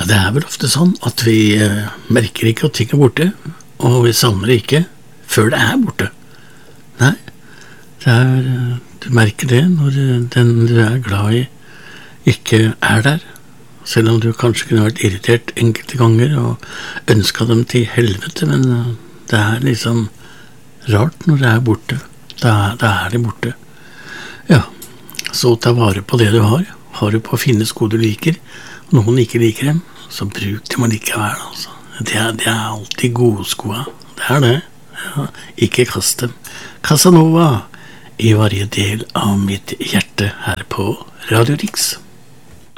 Det vel ofte sånn at vi merker ikke at ting borte, og vi savner det ikke før det borte. Nei, du merker det når den du glad i ikke der, selv om du kanskje kunne vært irritert enkelte ganger og ønsket dem til helvete, men det liksom rart når det borte. Da det borte. Ja, så ta vare på det du har. Har du på å finne sko du liker, og noen ikke liker dem, så bruk dem likevel, altså. Det alltid gode skoa. Det det. Ja, ikke kast dem. Casanova, i varje del av mitt hjerte her på Radio Rix.